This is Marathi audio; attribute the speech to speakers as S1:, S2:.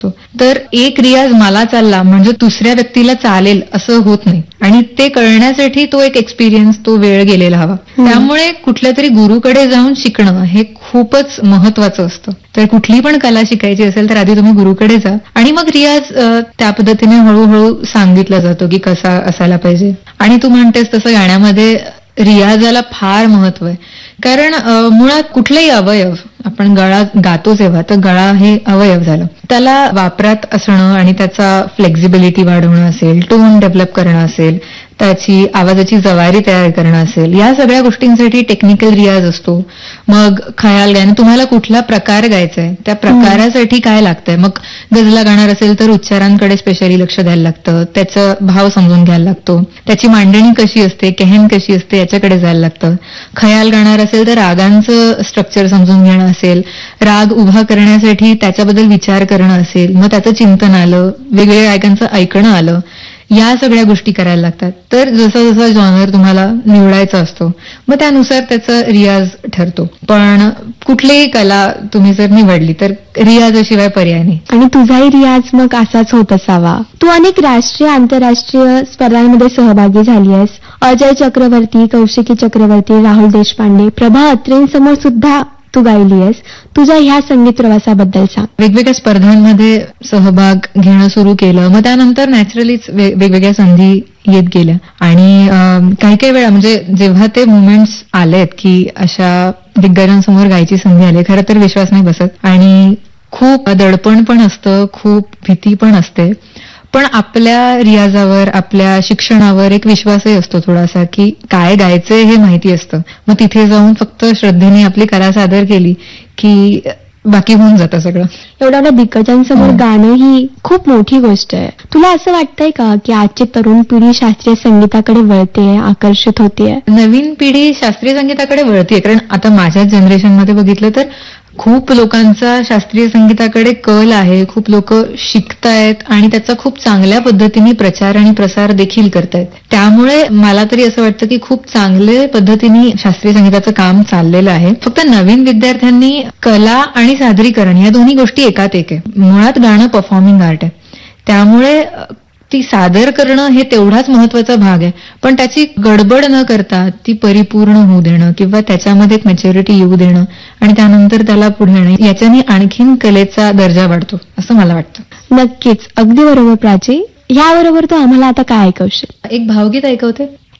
S1: तर एक रियाज मला चालला म्हणजे दुसऱ्या व्यक्तीला चालेल असं होत नाही. आणि ते कळण्यासाठी तो एक एक्सपिरियन्स, तो वेळ गेलेला हवा. त्यामुळे कुठल्या तरी गुरुकडे जाऊन शिकणं हे खूपच महत्वाचं असतं. तर कुठली पण कला शिकायची असेल तर आधी तुम्ही गुरुकडे जा आणि मग रियाज त्या पद्धतीने हळूहळू सांगितला जातो की कसा असायला पाहिजे. आणि तू म्हणतेस तसं गाण्यामध्ये रियाजाला फार महत्व आहे. कारण मुळात कुठलाही अवयव, आपण गळा गातो जेव्हा, तर गळा हे अवयव झालं, त्याला वापरात असणं आणि त्याचा फ्लेक्झिबिलिटी वाढवणं असेल, टोन डेव्हलप करणं असेल, त्याची आवाजाची जवारी तयार करणं असेल, या सगळ्या गोष्टींसाठी टेक्निकल रियाज असतो. मग खयाल गायन, तुम्हाला कुठला प्रकार गायचा आहे, त्या प्रकारासाठी काय लागतंय. मग गजला गाणार असेल तर उच्चारांकडे स्पेशली लक्ष द्यायला लागतं, त्याचा भाव समजून घ्यायला लागतो, त्याची मांडणी कशी असते, केहन कशी असते याच्याकडे जायला लागतं. खयाल गाणार असेल तर रागांचं स्ट्रक्चर समजून घेणं असेल, राग उभा करण्यासाठी त्याच्याबद्दल विचार करणं असेल, मग त्याचं चिंतन आलं, वेगवेगळ्या गायकांचं ऐकणं आलं, या सगळ्या गोष्टी करायला लागतात. तर जसा जसा जॉनर तुम्हाला निवडायचा असतो मग त्यानुसार त्याचा रियाज ठरतो. पण कुठलीही कला तुम्ही जर निवडली तर रियाजाशिवाय पर्याय नाही.
S2: आणि तुझाही रियाज मग असाच होत असावा. तू अनेक राष्ट्रीय आंतरराष्ट्रीय स्पर्धांमध्ये सहभागी झाली आहेस. अजय चक्रवर्ती, कौशिकी चक्रवर्ती, राहुल देशपांडे, प्रभा अत्रेंसमोर सुद्धा तू गायली आहेस. तुझ्या ह्या संगीत प्रवासाबद्दल सांग.
S1: वेगवेगळ्या स्पर्धांमध्ये सहभाग घेणं सुरू केलं, मग त्यानंतर नॅचरलीच वेगवेगळ्या संधी येत गेल्या. आणि काही काही वेळा म्हणजे जेव्हा ते मुवमेंट्स आलेत की अशा दिग्गजांसमोर गायची संधी आली, खरं तर विश्वास नाही बसत आणि खूप दडपण पण असतं, खूप भीती पण असते. पण आपल्या रियाजावर, आपल्या शिक्षणावर एक विश्वासही असतो थोडासा की काय गायचंय हे माहिती असतं. मग तिथे जाऊन फक्त श्रद्धेने आपली कला सादर केली की बाकी होऊन जातं सगळं.
S2: एवढ्या दिग्गजांसमोर गाणं ही खूप मोठी गोष्ट आहे. तुला असं वाटतंय का की आजची तरुण पिढी शास्त्रीय संगीताकडे वळतेय, आकर्षित होतीये?
S1: नवीन पिढी शास्त्रीय संगीताकडे वळतीये. कारण आता माझ्याच जनरेशनमध्ये बघितलं तर खूप लोकांचा शास्त्रीय संगीताकडे कल आहे, खूप लोक शिकतायत आणि त्याचा खूप चांगल्या पद्धतीने प्रचार आणि प्रसार देखील करतायत. त्यामुळे मला तरी असं वाटतं की खूप चांगल्या पद्धतीने शास्त्रीय संगीताचं काम चाललेलं आहे. फक्त नवीन विद्यार्थ्यांनी कला आणि सादरीकरण या दोन्ही गोष्टी एकात एक आहे. मुळात गाणं परफॉर्मिंग आर्ट आहे, त्यामुळे ती सादर करणं हे तेवढाच महत्वाचा भाग आहे. पण त्याची गडबड न करता ती परिपूर्ण होऊ देणं किंवा त्याच्यामध्ये एक मॅच्युरिटी येऊ देणं आणि त्यानंतर त्याला पुढे येणं, याच्याने आणखीन कलेचा दर्जा वाढतो असं मला वाटतं.
S2: नक्कीच, अगदी बरोबर प्राची. याबरोबर तू आम्हाला आता काय ऐकवशील?
S1: एक भावगीत ऐकवते.